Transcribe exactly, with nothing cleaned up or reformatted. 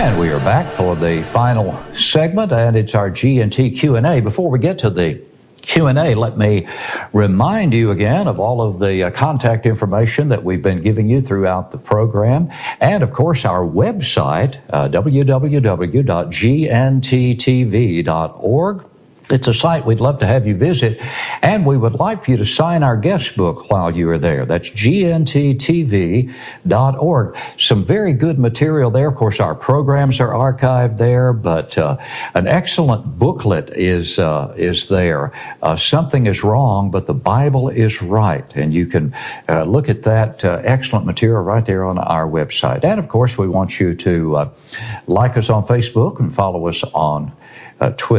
And we are back for the final segment, and it's our G and T Q and A. Before we get to the Q and A, let me remind you again of all of the uh, contact information that we've been giving you throughout the program. And, of course, our website, uh, w w w dot g n t t v dot org. It's a site we'd love to have you visit, and we would like for you to sign our guest book while you are there. That's g n t t v dot org. Some very good material there. Of course, our programs are archived there, but uh, an excellent booklet is uh, is there. Uh, Something is wrong, but the Bible is right, and you can uh, look at that uh, excellent material right there on our website. And, of course, we want you to uh, like us on Facebook and follow us on uh, Twitter.